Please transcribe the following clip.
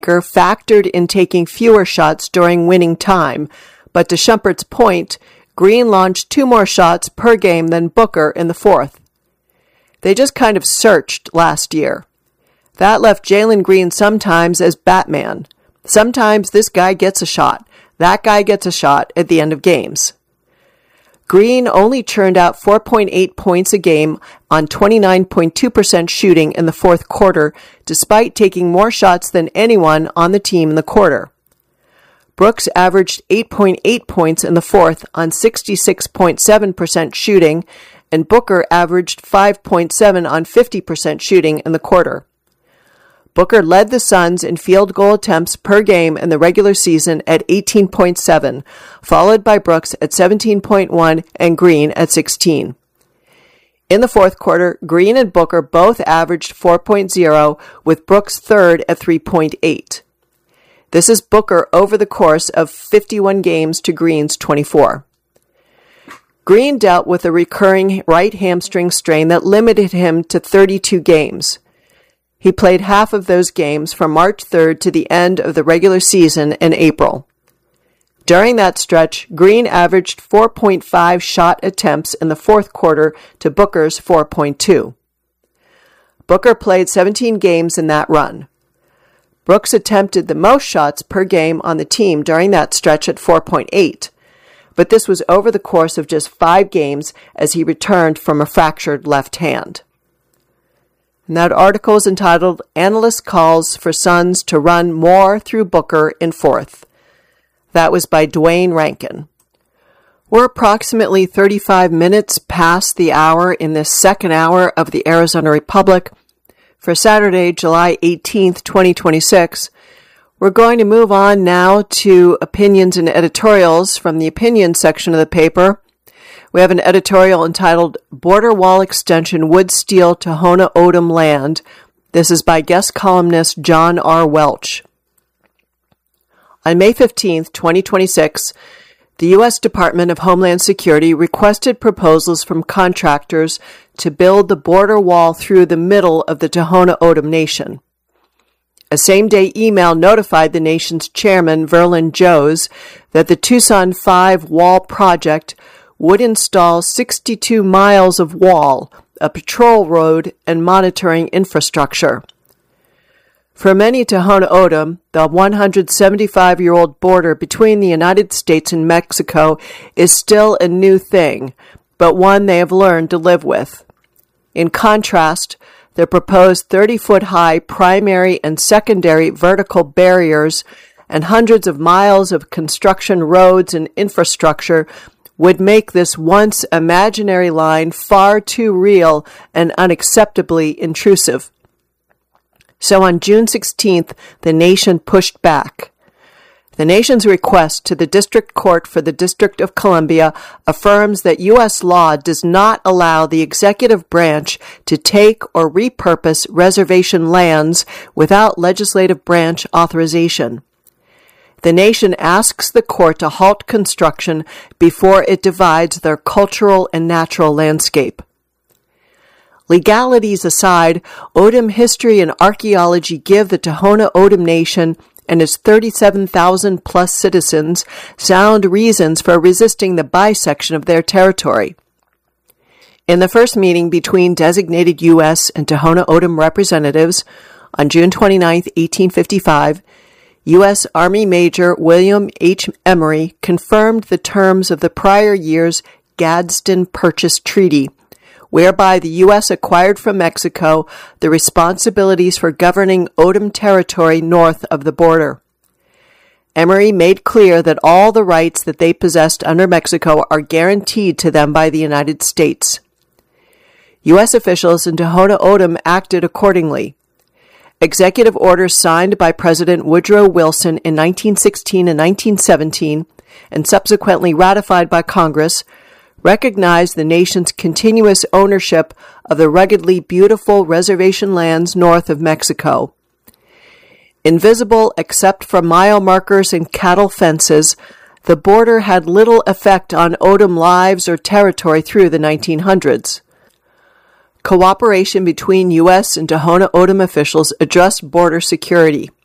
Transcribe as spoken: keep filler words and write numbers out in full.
factored in taking fewer shots during winning time, but to Shumpert's point, Green launched two more shots per game than Booker in the fourth. They just kind of searched last year. That left Jalen Green sometimes as Batman. Sometimes this guy gets a shot, that guy gets a shot at the end of games. Green only churned out four point eight points a game on twenty-nine point two percent shooting in the fourth quarter, despite taking more shots than anyone on the team in the quarter. Brooks averaged eight point eight points in the fourth on sixty-six point seven percent shooting, and Booker averaged five point seven on fifty percent shooting in the quarter. Booker led the Suns in field goal attempts per game in the regular season at eighteen point seven, followed by Brooks at seventeen point one and Green at sixteen. In the fourth quarter, Green and Booker both averaged four point oh, with Brooks third at three point eight. This is Booker over the course of fifty-one games to Green's twenty-four. Green dealt with a recurring right hamstring strain that limited him to thirty-two games. He played half of those games from March third to the end of the regular season in April. During that stretch, Green averaged four point five shot attempts in the fourth quarter to Booker's four point two. Booker played seventeen games in that run. Brooks attempted the most shots per game on the team during that stretch at four point eight, but this was over the course of just five games as he returned from a fractured left hand. And that article is entitled, Analyst Calls for Suns to Run More Through Booker in Fourth. That was by Dwayne Rankin. We're approximately thirty-five minutes past the hour in this second hour of the Arizona Republic. For Saturday, July eighteenth, twenty twenty-six, we're going to move on now to opinions and editorials from the opinion section of the paper. We have an editorial entitled Border Wall Extension Would Steal Tohono O'odham Land. This is by guest columnist John R. Welch. On May fifteenth, twenty twenty-six, the U S Department of Homeland Security requested proposals from contractors to build the border wall through the middle of the Tohono O'odham Nation. A same-day email notified the nation's chairman, Verlin Joes, that the Tucson five Wall Project would install sixty-two miles of wall, a patrol road, and monitoring infrastructure. For many Tohono O'odham, the one hundred seventy-five-year-old border between the United States and Mexico is still a new thing, but one they have learned to live with. In contrast, the proposed thirty-foot-high primary and secondary vertical barriers and hundreds of miles of construction roads and infrastructure would make this once imaginary line far too real and unacceptably intrusive. So on June sixteenth, the nation pushed back. The nation's request to the District Court for the District of Columbia affirms that U S law does not allow the executive branch to take or repurpose reservation lands without legislative branch authorization. The nation asks the court to halt construction before it divides their cultural and natural landscape. Legalities aside, O'odham history and archaeology give the Tohono O'odham Nation and its thirty-seven thousand plus citizens sound reasons for resisting the bisection of their territory. In the first meeting between designated U S and Tohono O'odham representatives on June twenty-ninth, eighteen fifty-five, U S Army Major William H. Emery confirmed the terms of the prior year's Gadsden Purchase Treaty, whereby the U S acquired from Mexico the responsibilities for governing O'odham territory north of the border. Emery made clear that all the rights that they possessed under Mexico are guaranteed to them by the United States. U S officials in Tohono O'odham acted accordingly. Executive orders signed by President Woodrow Wilson in nineteen sixteen and nineteen seventeen, and subsequently ratified by Congress, recognized the nation's continuous ownership of the ruggedly beautiful reservation lands north of Mexico. Invisible except for mile markers and cattle fences, the border had little effect on O'odham lives or territory through the nineteen hundreds. Cooperation between U S and Tohono O'odham officials addressed border security.